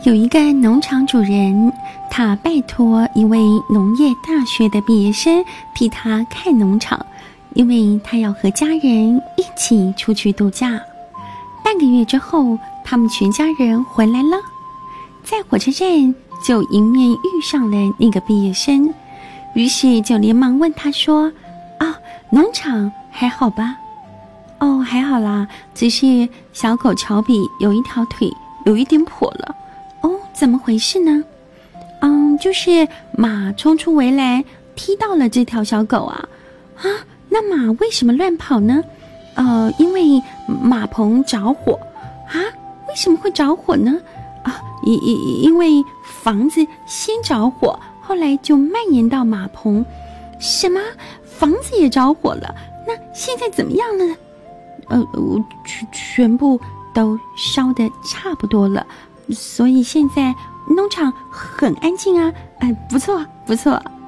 有一个农场主人，他拜托一位农业大学的毕业生替他看农场，因为他要和家人一起出去度假。半个月之后，他们全家人回来了，在火车站就迎面遇上了那个毕业生，于是就连忙问他说：农场还好吧？哦，还好啦，只是小狗乔比有一条腿有一点跛了。哦，怎么回事呢？就是马冲出围栏踢到了这条小狗啊。那马为什么乱跑呢？因为马棚着火啊。为什么会着火呢？因为房子先着火，后来就蔓延到马棚。什么？房子也着火了？那现在怎么样了？全部都烧得差不多了，所以现在农场很安静啊。不错不错。